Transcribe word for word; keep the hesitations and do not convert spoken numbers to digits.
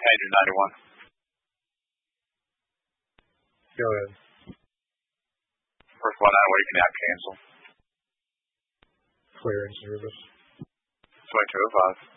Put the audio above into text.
Andrew ninety-one. Go ahead. First one nine, what can out cancel? Clearing service. twenty-two oh five.